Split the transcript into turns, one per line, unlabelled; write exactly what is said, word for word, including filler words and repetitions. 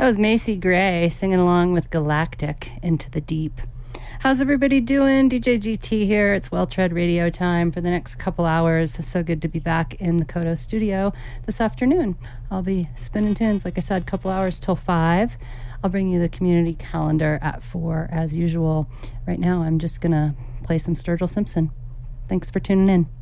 That was Macy Gray singing along with Galactic, Into the Deep. How's everybody doing? D J G T here. It's Well Tread Radio time for the next couple hours. So good to be back in the Kodo studio this afternoon. I'll be spinning tunes, like I said, a couple hours till five. I'll bring you the community calendar at four as usual. Right now, I'm just going to play some Sturgill Simpson. Thanks for tuning in.